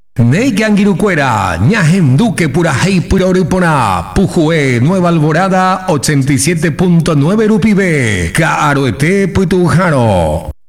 Neigangirucuera, Ñajem Duque Purajei Puroripona, Pujue, Nueva Alborada, 87.9 Rupibe, Caroete Putujaro.